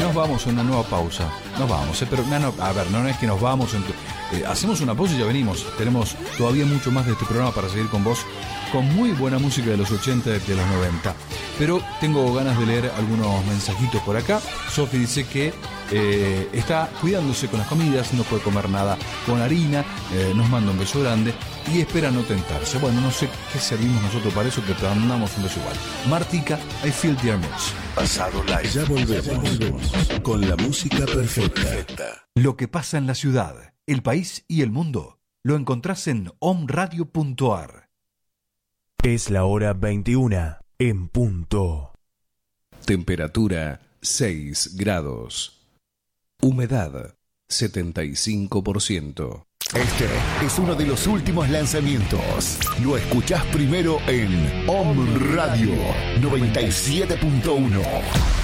Nos vamos a una nueva pausa. Nos vamos, pero a ver, no es que nos vamos. Hacemos una pausa y ya venimos. Tenemos todavía mucho más de este programa para seguir con vos, con muy buena música de los 80 y de los 90. Pero tengo ganas de leer algunos mensajitos por acá. Sofi dice que está cuidándose con las comidas, no puede comer nada con harina, nos manda un beso grande y espera no tentarse. Bueno, no sé qué servimos nosotros para eso, que te mandamos un beso igual. Martica, I feel the much. Pasado live. Ya volvemos con la música perfecta. Lo que pasa en la ciudad, el país y el mundo lo encontrás en omradio.ar. Es la hora 21 en punto. Temperatura 6 grados. Humedad 75%. Este es uno de los últimos lanzamientos. Lo escuchás primero en Om Radio 97.1.